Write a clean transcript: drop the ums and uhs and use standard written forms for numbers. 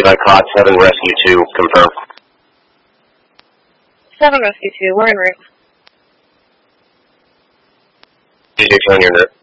Lead on Cod 7 Rescue 2, confirm. 7 Rescue 2, we're en route. DJ on your net.